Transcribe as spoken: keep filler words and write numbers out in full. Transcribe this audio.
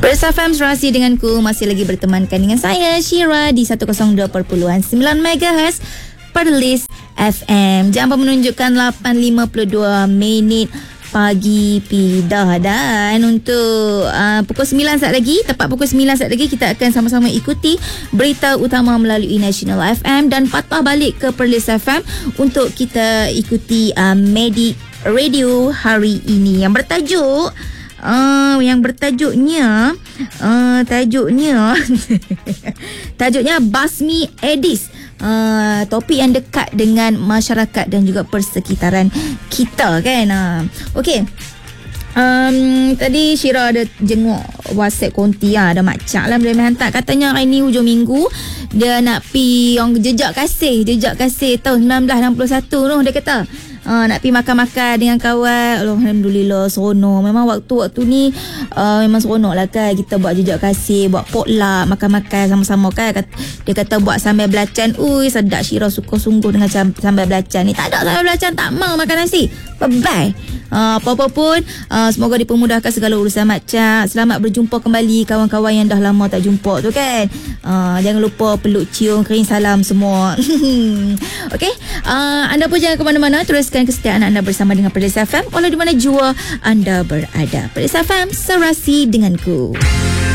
Perlis F M Serasi denganku masih lagi bertemankan dengan saya Syira di seratus dua perpuluhan sembilan megahertz Perlis F M. Jam menunjukkan lapan lima puluh dua minit pagi pidah, dan untuk uh, pukul sembilan saat lagi, tepat pukul sembilan saat lagi, kita akan sama-sama ikuti berita utama melalui National F M dan patah balik ke Perlis F M untuk kita ikuti uh, Medik Radio hari ini yang bertajuk Uh, yang bertajuknya uh, tajuknya tajuknya Basmi Aedes, uh, topik yang dekat dengan masyarakat dan juga persekitaran kita kan. uh. Okey, Um, tadi Syira ada jenguk WhatsApp konti lah, ada macam lah boleh hantar. Katanya hari ni hujung minggu dia nak pi orang jejak kasih, jejak kasih tahun sembilan belas enam puluh satu tu dia kata. Uh, nak pi makan-makan dengan kawan. Alhamdulillah, seronok. Memang waktu-waktu ni uh, memang seronok lah kan. Kita buat jejak kasih, buat potluck, makan-makan sama-sama kan. Dia kata buat sambal belacan. Ui, sedap. Syira suka sungguh dengan sambal belacan ni. Tak ada sambal belacan, tak mau makan nasi. Bye-bye. Uh, apa-apa pun, uh, semoga dipermudahkan segala urusan macam. Selamat berjumpa kembali kawan-kawan yang dah lama tak jumpa tu kan. Uh, jangan lupa peluk, cium, kering salam semua. Okey, uh, anda pun jangan ke mana-mana. Teruskan kesetiaan anda bersama dengan Perlis F M walau di mana jua anda berada. Perlis F M, Serasi denganku.